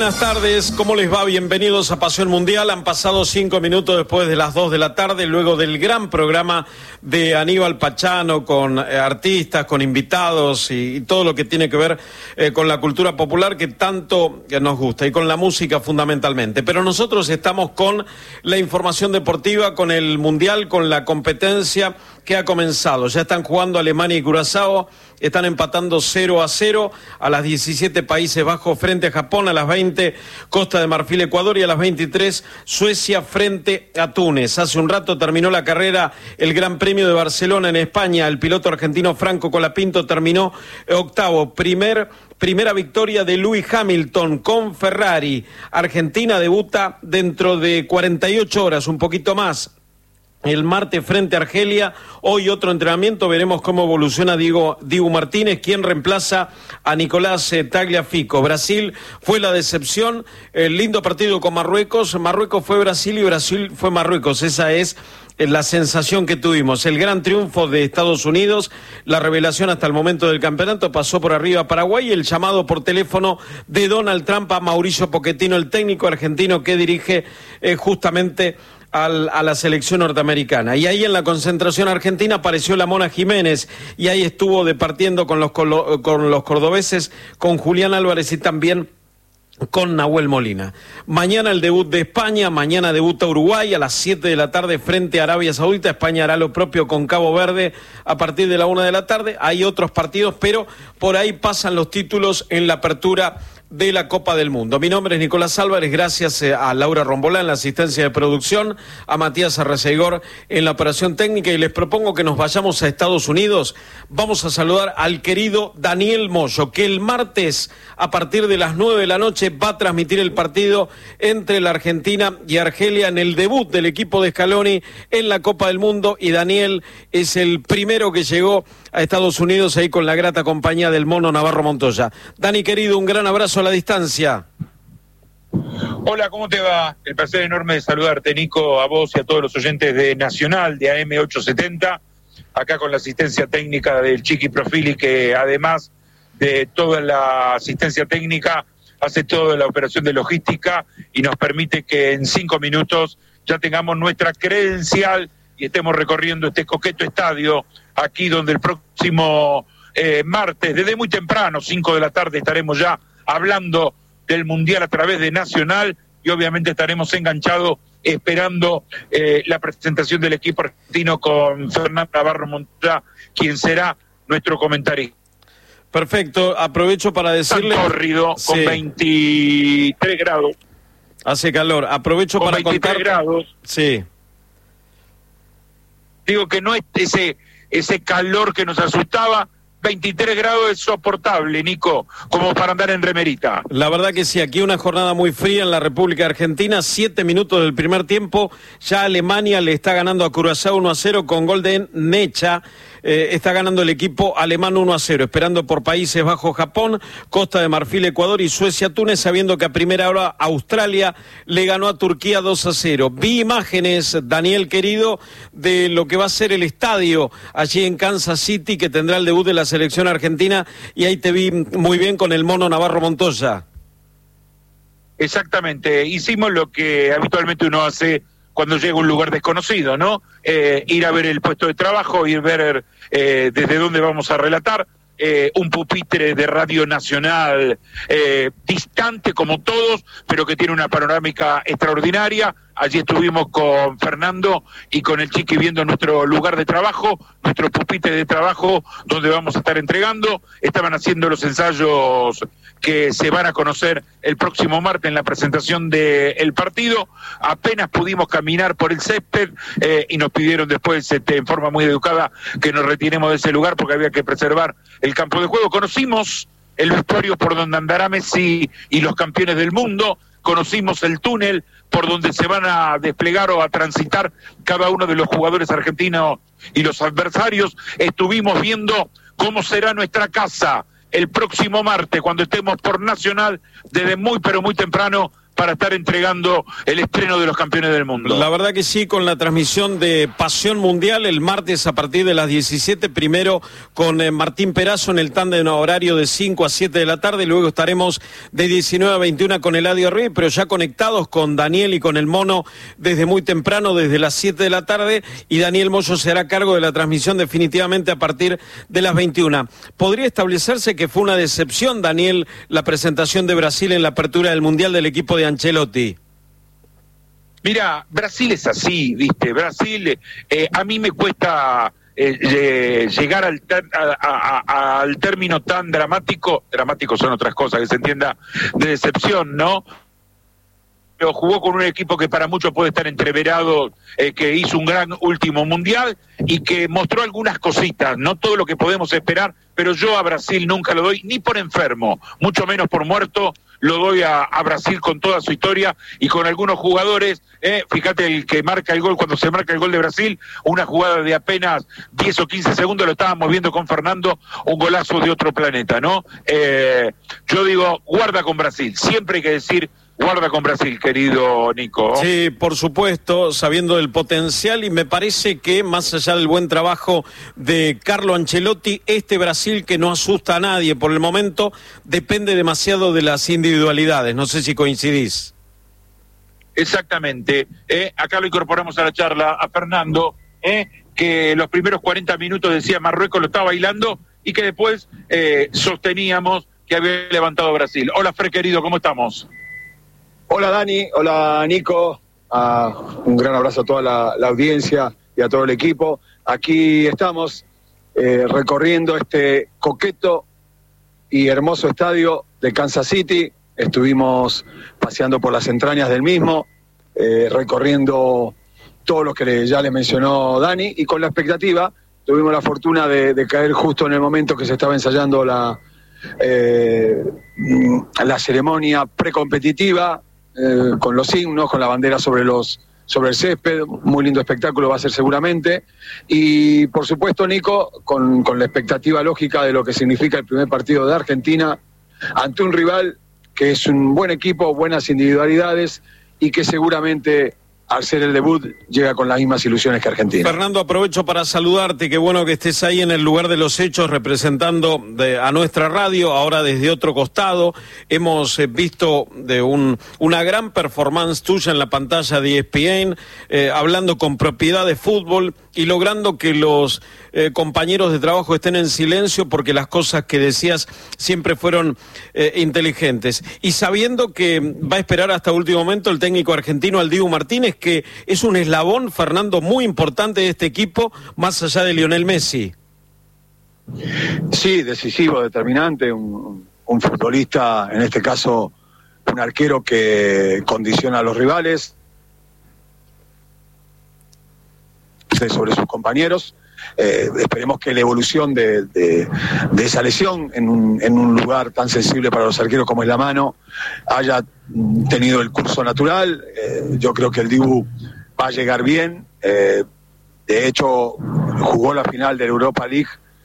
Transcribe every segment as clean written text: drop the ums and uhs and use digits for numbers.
buenas tardes, ¿cómo les va? Bienvenidos a Pasión Mundial. Han pasado 5 minutos después de las 2 de la tarde, luego del gran programa de Aníbal Pachano, con artistas, con invitados y todo lo que tiene que ver con la cultura popular que tanto nos gusta y con la música fundamentalmente. Pero nosotros estamos con la información deportiva, con el Mundial, con la competencia que ha comenzado. Ya están jugando Alemania y Curazao, están empatando 0-0 a las 17 Países Bajos frente a Japón, a las 20 Costa de Marfil, Ecuador, y a las 23 Suecia frente a Túnez. Hace un rato terminó la carrera el Gran Premio de Barcelona en España. El piloto argentino Franco Colapinto terminó octavo. Primera victoria de Lewis Hamilton con Ferrari. Argentina debuta dentro de 48 horas, un poquito más, el martes frente a Argelia. Hoy otro entrenamiento, veremos cómo evoluciona Diego Martínez, quien reemplaza a Nicolás Tagliafico. Brasil fue la decepción, el lindo partido con Marruecos. Marruecos fue Brasil y Brasil fue Marruecos. Esa es la sensación que tuvimos. El gran triunfo de Estados Unidos, la revelación hasta el momento del campeonato, pasó por arriba a Paraguay, y el llamado por teléfono de Donald Trump a Mauricio Pochettino, el técnico argentino que dirige justamente a la selección norteamericana. Y ahí en la concentración argentina apareció la Mona Jiménez, y ahí estuvo departiendo con los cordobeses, con Julián Álvarez y también con Nahuel Molina. Mañana el debut de España, mañana debuta Uruguay a las 7 de la tarde frente a Arabia Saudita. España hará lo propio con Cabo Verde a partir de la 1 de la tarde. Hay otros partidos, pero por ahí pasan los títulos en la apertura de la Copa del Mundo. Mi nombre es Nicolás Álvarez, gracias a Laura Rombolá en la asistencia de producción, a Matías Arreceigor en la operación técnica, y les propongo que nos vayamos a Estados Unidos. Vamos a saludar al querido Daniel Moyo, que el martes a partir de las 9 de la noche va a transmitir el partido entre la Argentina y Argelia en el debut del equipo de Scaloni en la Copa del Mundo, y Daniel es el primero que llegó a Estados Unidos ahí con la grata compañía del Mono Navarro Montoya. Dani, querido, un gran abrazo a la distancia. Hola, ¿cómo te va? El placer enorme de saludarte, Nico, a vos y a todos los oyentes de Nacional, de AM870, acá con la asistencia técnica del Chiqui Profili, que además de toda la asistencia técnica hace toda la operación de logística y nos permite que en 5 minutos ya tengamos nuestra credencial y estemos recorriendo este coqueto estadio, aquí donde el próximo martes, desde muy temprano, 5 de la tarde, estaremos ya hablando del Mundial a través de Nacional, y obviamente estaremos enganchados esperando la presentación del equipo argentino con Fernando Navarro Montoya, quien será nuestro comentarista. Perfecto, aprovecho para decirle... Tan córrido, sí, con 23 grados. Hace calor, aprovecho con para 23 contar... grados. Sí. Digo que no es ese calor que nos asustaba. 23 grados es soportable, Nico, como para andar en remerita. La verdad que sí, aquí una jornada muy fría en la República Argentina. 7 minutos del primer tiempo, ya Alemania le está ganando a Curazao 1-0 con gol de Necha. Está ganando el equipo alemán 1-0, esperando por Países Bajos, Japón, Costa de Marfil, Ecuador y Suecia, Túnez, sabiendo que a primera hora Australia le ganó a Turquía 2-0. Vi imágenes, Daniel querido, de lo que va a ser el estadio allí en Kansas City, que tendrá el debut de la selección argentina, y ahí te vi muy bien con el Mono Navarro Montoya. Exactamente, hicimos lo que habitualmente uno hace cuando llega a un lugar desconocido, ¿no? Ir a ver el puesto de trabajo, ir a ver desde dónde vamos a relatar, un pupitre de Radio Nacional distante como todos, pero que tiene una panorámica extraordinaria. Allí estuvimos con Fernando y con el Chiqui viendo nuestro lugar de trabajo, nuestro pupitre de trabajo, donde vamos a estar entregando. Estaban haciendo los ensayos que se van a conocer el próximo martes en la presentación del partido. Apenas pudimos caminar por el césped y nos pidieron después, en forma muy educada, que nos retiremos de ese lugar porque había que preservar el campo de juego. Conocimos el vestuario por donde andará Messi y los campeones del mundo. Conocimos el túnel por donde se van a desplegar o a transitar cada uno de los jugadores argentinos y los adversarios. Estuvimos viendo cómo será nuestra casa el próximo martes, cuando estemos por Nacional, desde muy pero muy temprano, para estar entregando el estreno de los campeones del mundo. La verdad que sí, con la transmisión de Pasión Mundial el martes a partir de las 17, primero con Martín Perazo en el tándem horario de 5 a 7 de la tarde, luego estaremos de 19 a 21 con Eladio Ruiz, pero ya conectados con Daniel y con el Mono desde muy temprano, desde las 7 de la tarde, y Daniel Moyo se hará cargo de la transmisión definitivamente a partir de las 21. ¿Podría establecerse que fue una decepción, Daniel, la presentación de Brasil en la apertura del Mundial del equipo de Ancelotti? Mira, Brasil es así, ¿viste? Brasil, a mí me cuesta llegar al término tan dramático son otras cosas, que se entienda, de decepción, ¿no? Pero jugó con un equipo que para muchos puede estar entreverado, que hizo un gran último mundial y que mostró algunas cositas, no todo lo que podemos esperar, pero yo a Brasil nunca lo doy ni por enfermo, mucho menos por muerto. Lo doy a Brasil con toda su historia y con algunos jugadores. Fíjate, el que marca el gol, cuando se marca el gol de Brasil, una jugada de apenas 10 o 15 segundos, lo estábamos viendo con Fernando, un golazo de otro planeta, ¿no? Yo digo, guarda con Brasil, siempre hay que decir guarda con Brasil, querido Nico. Sí, por supuesto, sabiendo del potencial, y me parece que más allá del buen trabajo de Carlo Ancelotti, este Brasil que no asusta a nadie por el momento, depende demasiado de las individualidades. No sé si coincidís. Exactamente. Acá lo incorporamos a la charla a Fernando, que los primeros 40 minutos decía Marruecos lo estaba bailando y que después sosteníamos que había levantado Brasil. Hola, Fred, querido, ¿cómo estamos? Hola Dani, hola Nico, un gran abrazo a toda la audiencia y a todo el equipo. Aquí estamos recorriendo este coqueto y hermoso estadio de Kansas City. Estuvimos paseando por las entrañas del mismo, recorriendo todo lo que ya le mencionó Dani, y con la expectativa, tuvimos la fortuna de caer justo en el momento que se estaba ensayando la ceremonia precompetitiva, con los himnos, con la bandera sobre el césped. Muy lindo espectáculo va a ser seguramente, y por supuesto, Nico, con la expectativa lógica de lo que significa el primer partido de Argentina ante un rival que es un buen equipo, buenas individualidades, y que seguramente al ser el debut llega con las mismas ilusiones que Argentina. Fernando, aprovecho para saludarte, qué bueno que estés ahí en el lugar de los hechos representando a nuestra radio, ahora desde otro costado. Hemos visto una gran performance tuya en la pantalla de ESPN, hablando con propiedad de fútbol y logrando que los compañeros de trabajo estén en silencio, porque las cosas que decías siempre fueron inteligentes. Y sabiendo que va a esperar hasta último momento el técnico argentino, al Dibu Martínez, que es un eslabón, Fernando, muy importante de este equipo, más allá de Lionel Messi. Sí, decisivo, determinante, un futbolista, en este caso un arquero que condiciona a los rivales sobre sus compañeros. Esperemos que la evolución de esa lesión en un lugar tan sensible para los arqueros como es la mano haya tenido el curso natural. Yo creo que el Dibu va a llegar bien. De hecho, jugó la final de la Europa League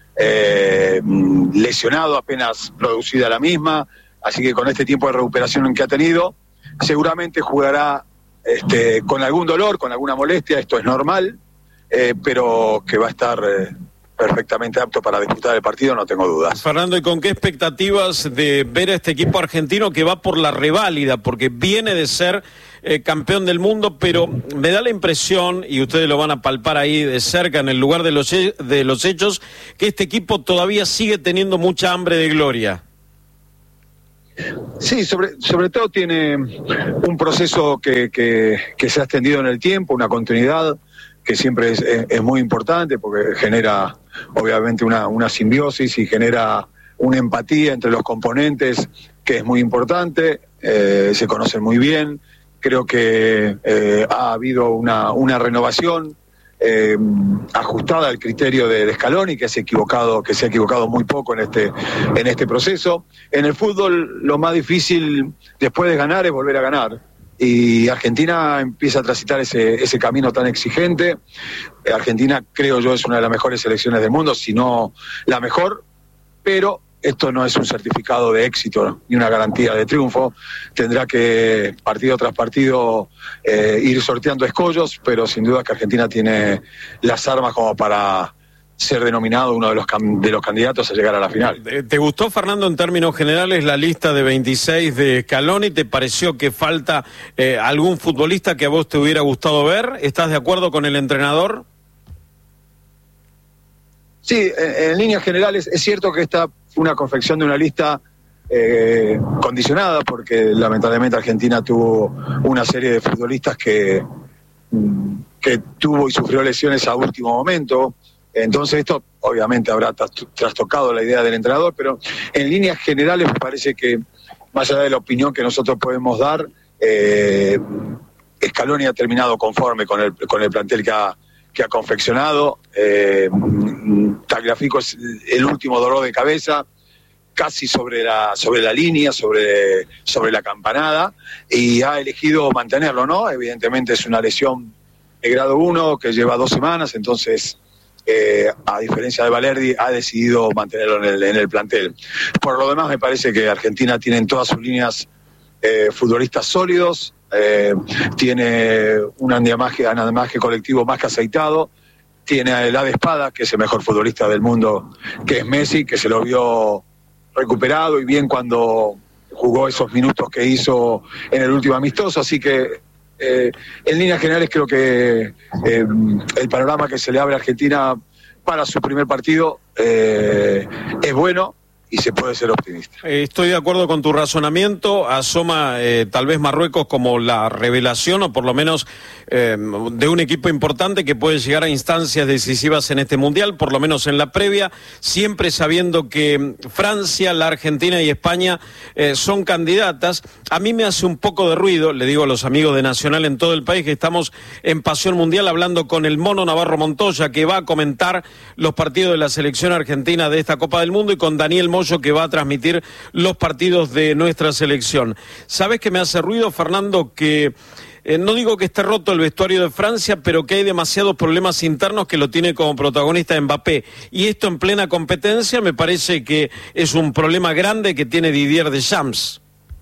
lesionado, apenas producida la misma, así que con este tiempo de recuperación que ha tenido, seguramente jugará con algún dolor, con alguna molestia. Esto es normal, pero que va a estar perfectamente apto para disputar el partido, no tengo dudas. Fernando, ¿y con qué expectativas de ver a este equipo argentino que va por la reválida? Porque viene de ser campeón del mundo, pero me da la impresión, y ustedes lo van a palpar ahí de cerca en el lugar de los hechos, que este equipo todavía sigue teniendo mucha hambre de gloria. Sí, sobre todo tiene un proceso que se ha extendido en el tiempo, una continuidad que siempre es muy importante, porque genera obviamente una simbiosis y genera una empatía entre los componentes que es muy importante. Se conocen muy bien. Creo que ha habido una renovación ajustada al criterio de Scaloni, que se ha equivocado muy poco en este proceso. En el fútbol lo más difícil después de ganar es volver a ganar, y Argentina empieza a transitar ese camino tan exigente. Argentina, creo yo, es una de las mejores selecciones del mundo, si no la mejor, pero esto no es un certificado de éxito ni una garantía de triunfo. Tendrá que, partido tras partido, ir sorteando escollos, pero sin duda que Argentina tiene las armas como para ser denominado uno de los candidatos a llegar a la final. ¿Te gustó, Fernando, en términos generales la lista de 26 de Scaloni? ¿Te pareció que falta algún futbolista que a vos te hubiera gustado ver? ¿Estás de acuerdo con el entrenador? Sí, en líneas generales es cierto que esta fue una confección de una lista condicionada, porque lamentablemente Argentina tuvo una serie de futbolistas que tuvo y sufrió lesiones a último momento. Entonces esto obviamente habrá trastocado la idea del entrenador, pero en líneas generales me parece que, más allá de la opinión que nosotros podemos dar, Scaloni ha terminado conforme con el plantel que ha confeccionado. Tagliafico es el último dolor de cabeza, casi sobre la línea, sobre la campanada, y ha elegido mantenerlo, ¿no? Evidentemente es una lesión de grado 1 que lleva 2 semanas, entonces a diferencia de Valerdi, ha decidido mantenerlo en el plantel. Por lo demás, me parece que Argentina tiene en todas sus líneas futbolistas sólidos, tiene un andamiaje colectivo más que aceitado, tiene a Elad Espada, que es el mejor futbolista del mundo, que es Messi, que se lo vio recuperado y bien cuando jugó esos minutos que hizo en el último amistoso, así que en líneas generales creo que el panorama que se le abre a Argentina para su primer partido es bueno y se puede ser optimista. Estoy de acuerdo con tu razonamiento. Asoma tal vez Marruecos como la revelación, o por lo menos de un equipo importante que puede llegar a instancias decisivas en este Mundial, por lo menos en la previa, siempre sabiendo que Francia, la Argentina y España son candidatas. A mí me hace un poco de ruido, le digo a los amigos de Nacional en todo el país, que estamos en Pasión Mundial hablando con el Mono Navarro Montoya, que va a comentar los partidos de la selección argentina de esta Copa del Mundo, y con Daniel Moyo, que va a transmitir los partidos de nuestra selección. ¿Sabes qué me hace ruido, Fernando? Que no digo que esté roto el vestuario de Francia, pero que hay demasiados problemas internos que lo tiene como protagonista Mbappé. Y esto en plena competencia me parece que es un problema grande que tiene Didier Deschamps.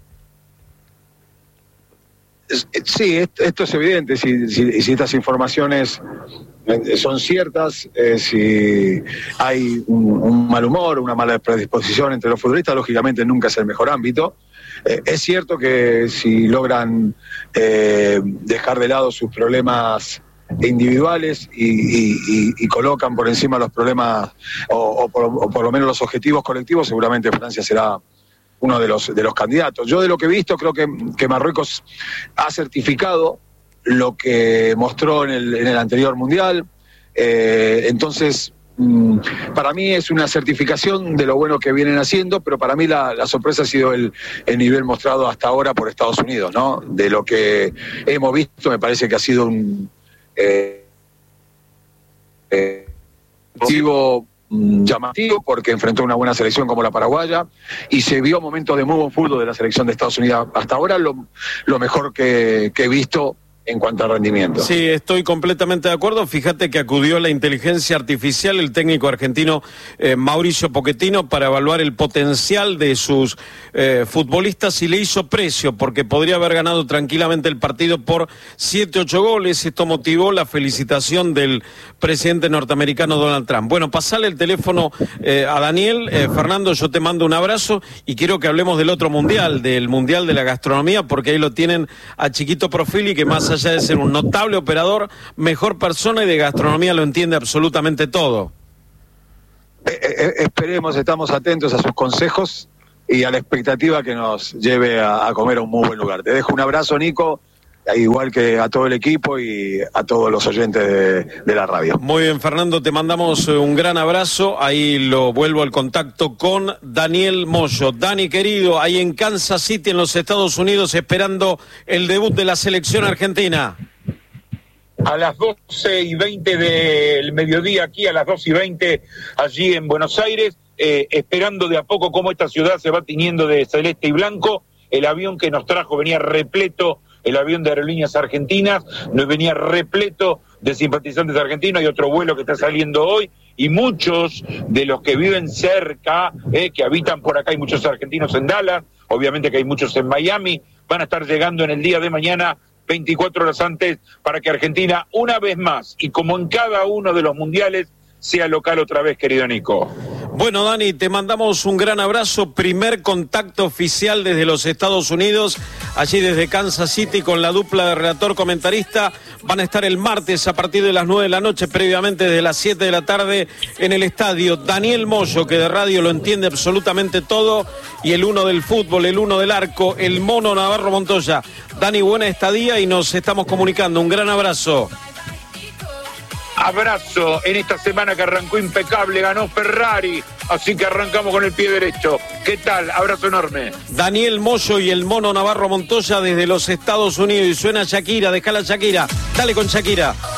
Sí, esto es evidente. Si estas informaciones son ciertas, si hay un mal humor, una mala predisposición entre los futbolistas, lógicamente nunca es el mejor ámbito. Es cierto que si logran dejar de lado sus problemas individuales y colocan por encima los problemas o por lo menos los objetivos colectivos, seguramente Francia será uno de los candidatos. Yo, de lo que he visto, creo que Marruecos ha certificado lo que mostró en el anterior Mundial. Entonces, para mí es una certificación de lo bueno que vienen haciendo, pero para mí la sorpresa ha sido el nivel mostrado hasta ahora por Estados Unidos, ¿no? De lo que hemos visto, me parece que ha sido un llamativo, porque enfrentó una buena selección como la paraguaya y se vio momentos de muy buen fútbol de la selección de Estados Unidos. Hasta ahora lo mejor que he visto en cuanto a rendimiento. Sí, estoy completamente de acuerdo. Fíjate que acudió a la inteligencia artificial el técnico argentino Mauricio Pochettino para evaluar el potencial de sus futbolistas y le hizo precio, porque podría haber ganado tranquilamente el partido por 7-8 goles. Esto motivó la felicitación del presidente norteamericano Donald Trump. Bueno, pasale el teléfono a Daniel. Fernando, yo te mando un abrazo y quiero que hablemos del otro mundial, del mundial de la gastronomía, porque ahí lo tienen a Chiquito Profili, que más allá de ser un notable operador, mejor persona y de gastronomía lo entiende absolutamente todo. Esperemos, estamos atentos a sus consejos y a la expectativa que nos lleve a comer a un muy buen lugar. Te dejo un abrazo, Nico, igual que a todo el equipo y a todos los oyentes de la radio. Muy bien, Fernando, te mandamos un gran abrazo. Ahí lo vuelvo al contacto con Daniel Moyo. Dani, querido, ahí en Kansas City, en los Estados Unidos, esperando el debut de la selección argentina. A las 12:20 del mediodía aquí, a las 2:20 allí en Buenos Aires, esperando de a poco cómo esta ciudad se va tiñendo de celeste y blanco. El avión que nos trajo venía repleto, el avión de Aerolíneas Argentinas, nos venía repleto de simpatizantes argentinos. Hay otro vuelo que está saliendo hoy y muchos de los que viven cerca, que habitan por acá, hay muchos argentinos en Dallas, obviamente que hay muchos en Miami, van a estar llegando en el día de mañana 24 horas antes para que Argentina, una vez más, y como en cada uno de los mundiales, sea local otra vez, querido Nico. Bueno, Dani, te mandamos un gran abrazo. Primer contacto oficial desde los Estados Unidos, allí desde Kansas City, con la dupla de relator-comentarista. Van a estar el martes a partir de las 9 de la noche, previamente desde las 7 de la tarde, en el estadio. Daniel Moyo, que de radio lo entiende absolutamente todo, y el uno del fútbol, el uno del arco, el Mono Navarro Montoya. Dani, buena estadía y nos estamos comunicando. Un gran abrazo. Abrazo en esta semana que arrancó impecable, ganó Ferrari, así que arrancamos con el pie derecho. ¿Qué tal? Abrazo enorme. Daniel Moyo y el Mono Navarro Montoya desde los Estados Unidos, y suena Shakira, dejala Shakira, dale con Shakira.